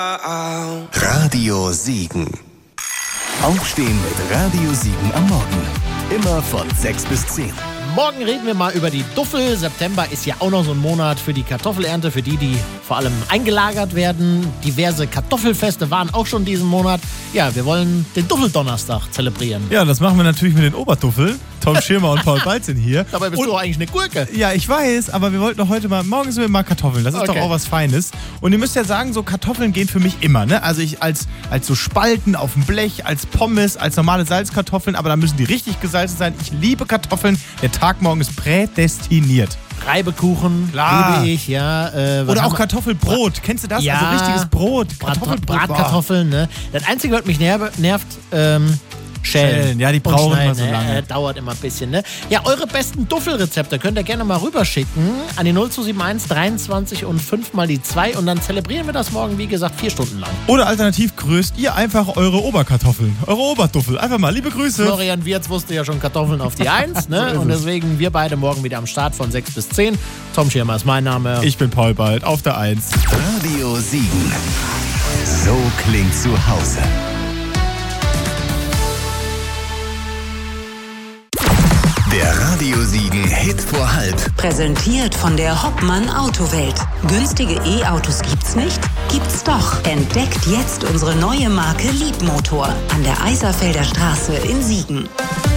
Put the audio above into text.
Radio Siegen. Aufstehen mit Radio Siegen am Morgen. Immer von 6 bis 10. Morgen reden wir mal über die Duffel. September ist ja auch noch so ein Monat für die Kartoffelernte, für die vor allem eingelagert werden. Diverse Kartoffelfeste waren auch schon diesen Monat. Ja, wir wollen den Duffeldonnerstag zelebrieren. Ja, das machen wir natürlich mit den Oberduffel. Tom Schirmer und Paul Balz sind hier. Dabei bist du auch eigentlich eine Gurke. Ja, ich weiß, aber wir wollten doch heute mal, morgen sind wir mal Kartoffeln. Das ist doch auch was Feines. Und ihr müsst ja sagen, so Kartoffeln gehen für mich immer, ne? Also ich als so Spalten auf dem Blech, als Pommes, als normale Salzkartoffeln, aber da müssen die richtig gesalzen sein. Ich liebe Kartoffeln. Der Tag morgen ist prädestiniert. Reibekuchen, klar, liebe ich, ja. Oder auch Kartoffelbrot. Kennst du das? Ja, also richtiges Brot. Kartoffelbrot. Bratkartoffeln, ne? Das Einzige, was mich nervt, Schellen. Ja, die brauchen immer so lange. Dauert immer ein bisschen, ne? Ja, eure besten Duffelrezepte könnt ihr gerne mal rüberschicken an die 0271 23 und 5 mal die 2 und dann zelebrieren wir das morgen, wie gesagt, 4 Stunden lang. Oder alternativ grüßt ihr einfach eure Oberkartoffeln, eure Oberduffel. Einfach mal, liebe Grüße. Florian Wirtz wusste ja schon Kartoffeln auf die 1, ne? Und deswegen wir beide morgen wieder am Start von 6 bis 10. Tom Schirmer ist mein Name. Ich bin Paul Bald, auf der 1. Radio Siegen. So klingt zu Hause. Der Radio Siegen Hit vor halb. Präsentiert von der Hoppmann Autowelt. Günstige E-Autos gibt's nicht? Gibt's doch. Entdeckt jetzt unsere neue Marke Liebmotor an der Eiserfelder Straße in Siegen.